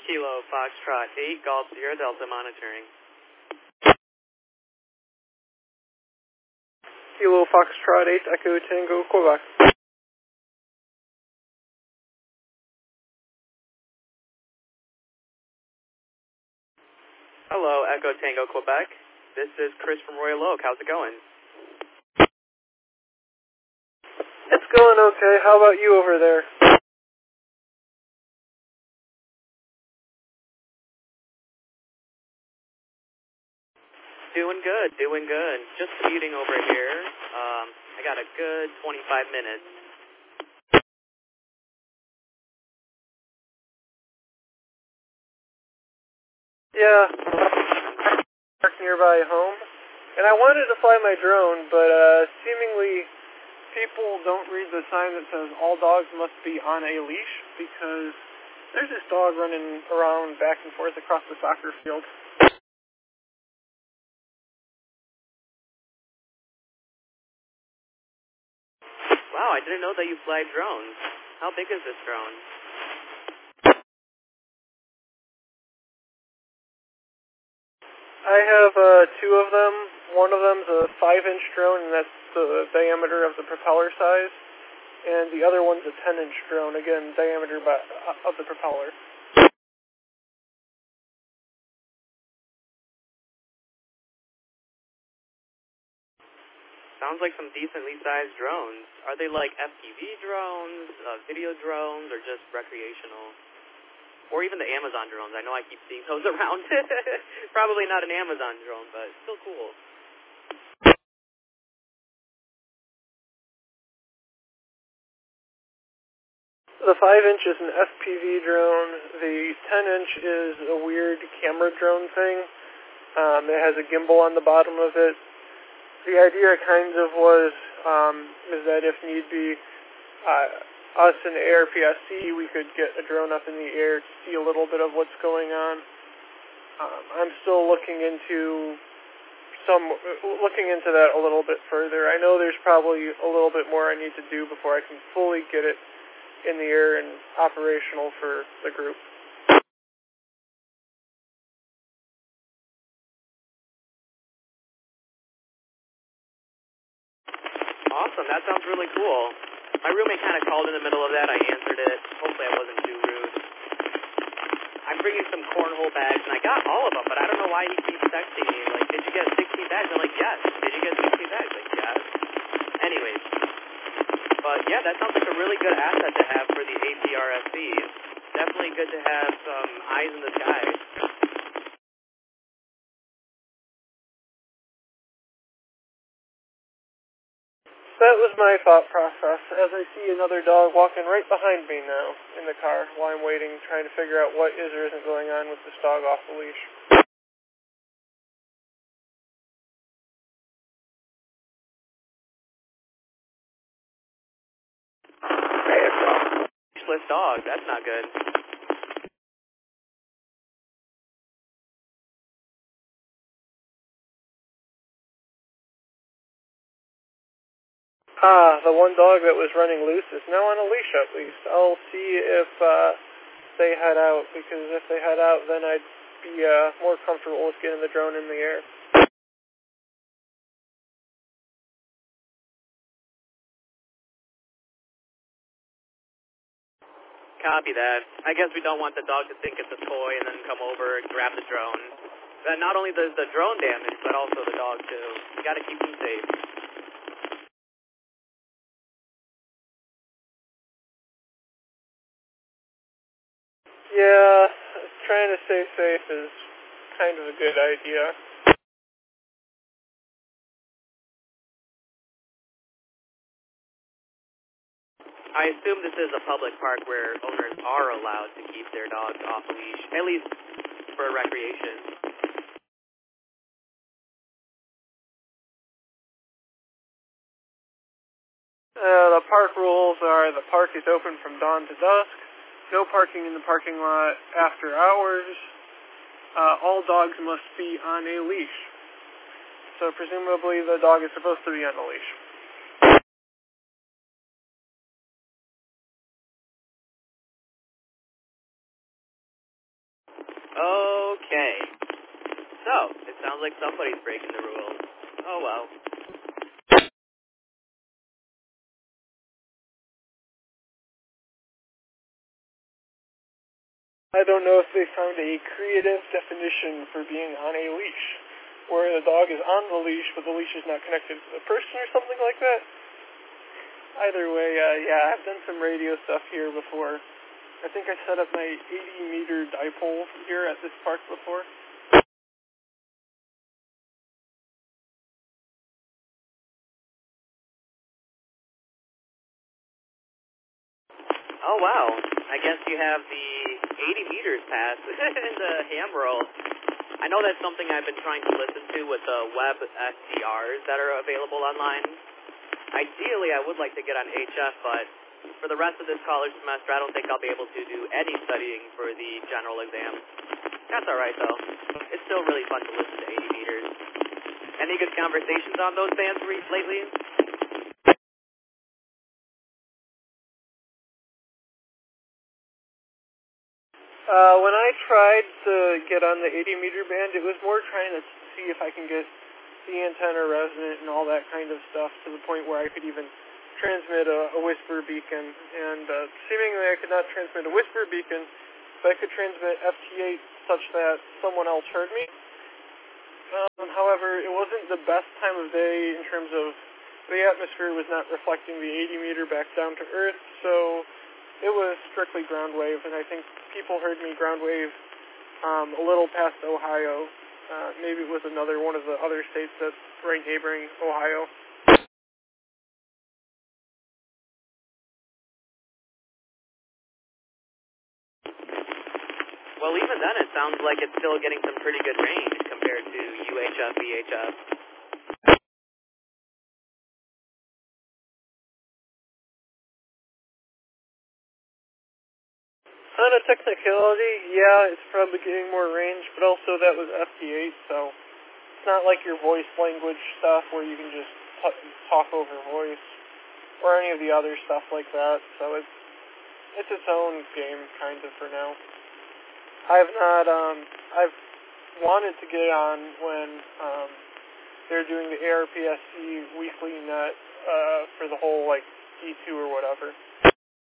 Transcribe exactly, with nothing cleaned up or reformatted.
Kilo Foxtrot eight, Golf Sierra Delta monitoring. Kilo Foxtrot eight, Echo Tango, Quebec. Hello, Echo Tango, Quebec. This is Chris from Royal Oak. How's it going? It's going okay. How about you over there? Doing good, doing good. Just commuting over here. Um, I got a good twenty-five minutes. Yeah, park nearby home, and I wanted to fly my drone, but uh, seemingly people don't read the sign that says all dogs must be on a leash, because there's this dog running around back and forth across the soccer field. Wow, I didn't know that you fly drones. How big is this drone? I have uh, two of them. One of them's a five-inch drone, and that's the diameter of the propeller size. And the other one's a ten-inch drone, again, diameter by, uh, of the propeller. Sounds like some decently sized drones. Are they like F P V drones, uh, video drones, or just recreational? Or even the Amazon drones. I know I keep seeing those around. Probably not an Amazon drone, but still cool. The five-inch is an F P V drone. The ten-inch is a weird camera drone thing. Um, it has a gimbal on the bottom of it. The idea kind of was um, is that if need be, uh, us in the A R P S C, we could get a drone up in the air to see a little bit of what's going on. Um, I'm still looking into some looking into that a little bit further. I know there's probably a little bit more I need to do before I can fully get it in the air and operational for the group. Awesome, that sounds really cool. My roommate kind of called in the middle of that. I answered it. Hopefully I wasn't too rude. I'm bringing some cornhole bags, and I got all of them, but I don't know why he keeps texting me. Like, did you get sixty bags? I'm like, yes. Did you get sixty bags? Like, yes. Anyways. But, yeah, that sounds like a really good asset to have for the A P R S Cs. Definitely good to have some eyes in the sky. That was my thought process, as I see another dog walking right behind me now in the car while I'm waiting, trying to figure out what is or isn't going on with this dog off the leash. Leashless dog, that's not good. Ah, the one dog that was running loose is now on a leash at least. I'll see if uh, they head out, because if they head out, then I'd be uh, more comfortable with getting the drone in the air. Copy that. I guess we don't want the dog to think it's a toy and then come over and grab the drone. Uh, not only the, the drone damage, but also the dog too. You gotta keep them safe. Yeah, trying to stay safe is kind of a good idea. I assume this is a public park where owners are allowed to keep their dogs off a leash, at least for recreation. Uh, the park rules are the park is open from dawn to dusk, no parking in the parking lot after hours, uh, all dogs must be on a leash. So presumably the dog is supposed to be on a leash. Okay. So, it sounds like somebody's breaking the rules. Oh well. I don't know if they found a creative definition for being on a leash, where the dog is on the leash, but the leash is not connected to the person or something like that. Either way, uh, yeah, I've done some radio stuff here before. I think I set up my eighty meter dipole here at this park before. Oh wow. I guess you have the eighty meters pass in the ham roll. I know that's something I've been trying to listen to with the web S D Rs that are available online. Ideally, I would like to get on H F, but for the rest of this college semester, I don't think I'll be able to do any studying for the general exam. That's alright, though. It's still really fun to listen to eighty meters. Any good conversations on those bands re- lately? Uh, when I tried to get on the eighty meter band, it was more trying to see if I can get the antenna resonant and all that kind of stuff to the point where I could even transmit a, a whisper beacon. And uh, seemingly I could not transmit a whisper beacon, but I could transmit F T eight such that someone else heard me. Um, however, it wasn't the best time of day in terms of the atmosphere was not reflecting the eighty meter back down to Earth, so it was strictly ground wave, and I think people heard me ground wave um, a little past Ohio. Uh, maybe it was another one of the other states that's right neighboring Ohio. Well, even then, it sounds like it's still getting some pretty good range compared to U H F, V H F. On a technicality, yeah, it's probably getting more range, but also that was F T eight, so it's not like your voice language stuff where you can just t- talk over voice or any of the other stuff like that, so it's it's its own game kind of for now. I've not, um, I've wanted to get on when um, they're doing the A R P S C weekly net uh, for the whole, like, E two or whatever.